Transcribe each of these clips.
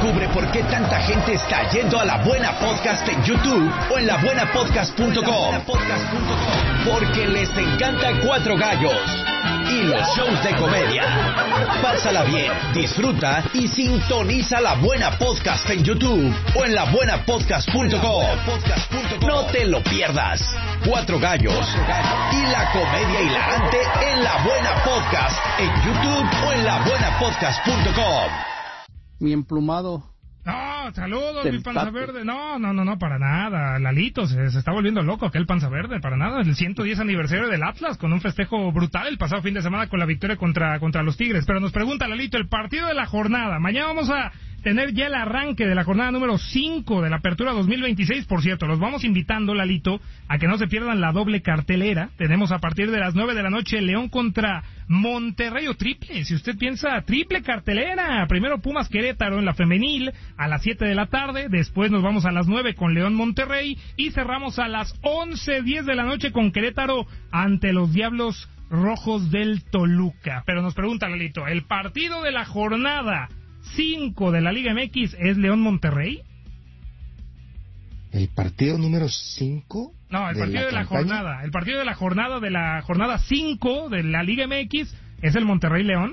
Descubre por qué tanta gente está yendo a La Buena Podcast en YouTube o en labuenapodcast.com. Porque les encanta Cuatro Gallos y los shows de comedia. Pásala bien, disfruta y sintoniza La Buena Podcast en YouTube o en labuenapodcast.com. No te lo pierdas. Cuatro Gallos y la comedia hilarante en La Buena Podcast en YouTube o en labuenapodcast.com. Mi emplumado. No, saludos, mi panza verde. No, para nada. Lalito se está volviendo loco aquel panza verde, para nada. El 110 aniversario del Atlas con un festejo brutal el pasado fin de semana con la victoria contra los Tigres. Pero nos pregunta Lalito, el partido de la jornada. Mañana vamos a tener ya el arranque de la jornada número 5 de la Apertura 2026. Por cierto, los vamos invitando, Lalito, a que no se pierdan la doble cartelera. Tenemos a partir de las 9 de la noche León contra Monterrey, o triple, si usted piensa, triple cartelera. Primero Pumas Querétaro en la femenil a las 7 de la tarde, después nos vamos a las 9 con León Monterrey y cerramos a las 11:10 de la noche con Querétaro ante los Diablos Rojos del Toluca. Pero nos pregunta Lalito, ¿el partido de la jornada 5 de la Liga MX es León Monterrey? ¿El partido número 5? No, el partido de la jornada. El partido de la jornada 5 de la Liga MX es el Monterrey León.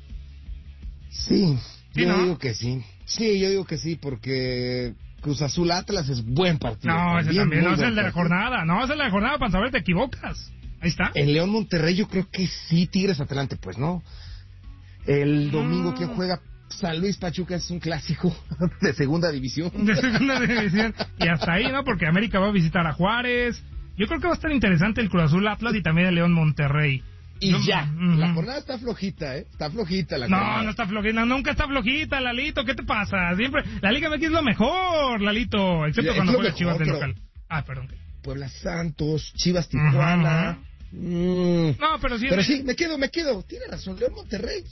Sí, yo ¿no? digo que sí. Sí, yo digo que sí, porque Cruz Azul Atlas es buen partido. No, ese también no es el de la jornada. No, es el de la jornada, para saber, te equivocas. Ahí está. En León Monterrey yo creo que sí, Tigres Atlante, pues no. El domingo que juega San Luis Pachuca es un clásico de segunda división. De segunda división. Y hasta ahí, ¿no? Porque América va a visitar a Juárez. Yo creo que va a estar interesante el Cruz Azul Atlas y también el León Monterrey. La jornada está flojita, Está flojita la jornada. No está flojita, nunca está flojita, Lalito. ¿Qué te pasa? Siempre, la Liga MX es lo mejor, Lalito. Excepto cuando juega Chivas de local. Perdón. Puebla Santos, Chivas Tijuana. No, pero sí. Pero sí, me quedo. Tiene razón, León Monterrey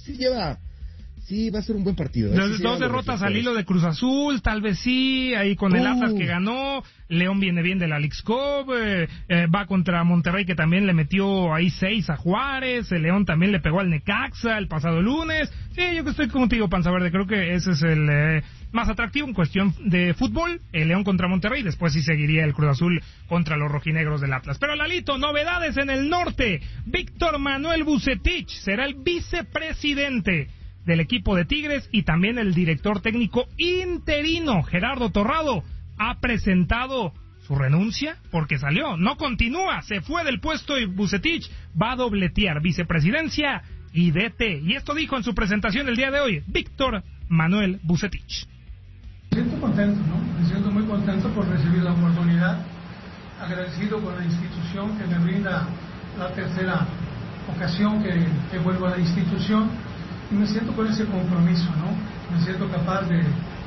sí va a ser un buen partido. Dos derrotas al hilo de Cruz Azul, tal vez sí, ahí con el Atlas que ganó, León viene bien de la Leagues Cup, va contra Monterrey que también le metió ahí 6 a Juárez, el León también le pegó al Necaxa el pasado lunes. Sí, yo que estoy contigo, Panza Verde, creo que ese es el más atractivo en cuestión de fútbol, el León contra Monterrey, después sí seguiría el Cruz Azul contra los rojinegros del Atlas. Pero Lalito, novedades en el norte, Víctor Manuel Vucetich será el vicepresidente del equipo de Tigres y también el director técnico interino Gerardo Torrado ha presentado su renuncia porque no continúa, se fue del puesto y Vucetich va a dobletear vicepresidencia y DT. Y esto dijo en su presentación el día de hoy Víctor Manuel Vucetich. Me siento contento, me siento muy contento por recibir la oportunidad, agradecido con la institución que me brinda la tercera ocasión que vuelvo a la institución. Y me siento con ese compromiso, me siento capaz de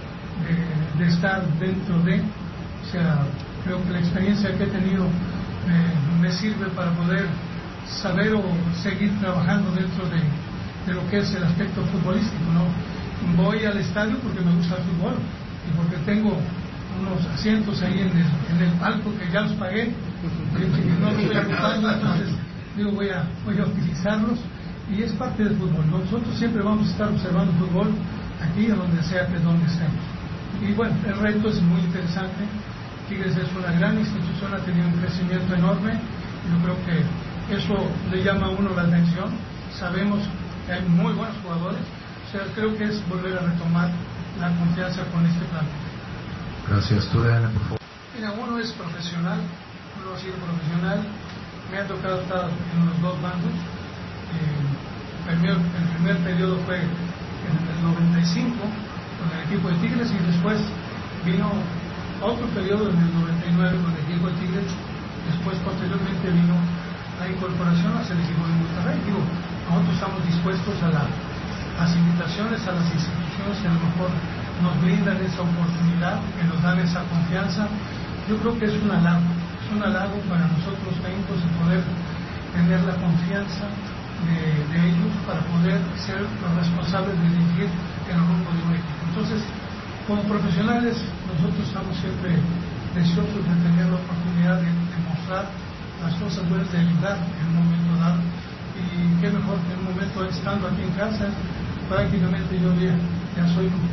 estar dentro o sea, creo que la experiencia que he tenido me sirve para poder saber o seguir trabajando dentro de lo que es el aspecto futbolístico, Voy al estadio porque me gusta el fútbol y porque tengo unos asientos ahí en el palco que ya los pagué, que no los voy ocupando, entonces digo voy a utilizarlos. Y es parte del fútbol. Nosotros siempre vamos a estar observando fútbol aquí o donde sea que donde estemos. Y bueno, el reto es muy interesante. Tigres es una gran institución, ha tenido un crecimiento enorme. Yo creo que eso le llama a uno la atención. Sabemos que hay muy buenos jugadores. O sea, creo que es volver a retomar la confianza con este plan. Gracias. Tú, Diana, por favor. Mira, uno es profesional, uno ha sido profesional. Me ha tocado estar en los dos bandos. El primer periodo fue en el 95 con el equipo de Tigres y después vino otro periodo en el 99 con el equipo de Tigres. Después, posteriormente, vino la incorporación hacia el equipo de Monterrey. Nosotros estamos dispuestos a las invitaciones, a las instituciones que a lo mejor nos brindan esa oportunidad, que nos dan esa confianza. Yo creo que es un halago para nosotros técnicos el poder tener la confianza de ellos para poder ser los responsables de dirigir el rumbo de un equipo. Entonces, como profesionales, nosotros estamos siempre deseosos de tener la oportunidad de mostrar las cosas buenas, de ayudar en un momento dado. Y qué mejor que en un momento estando aquí en casa, prácticamente yo ya soy